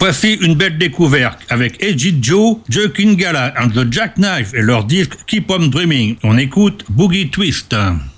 Voici une belle découverte avec Edgy Joe, Joe Kingala and the Jackknife et leur disque Keep On Dreaming. On écoute Boogie Twist.